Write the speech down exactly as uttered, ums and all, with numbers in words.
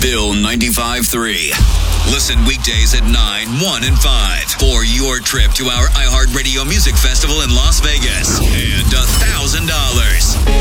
Bill ninety-five three. Listen weekdays at nine, one, and five for your trip to our iHeartRadio Music Festival in Las Vegas.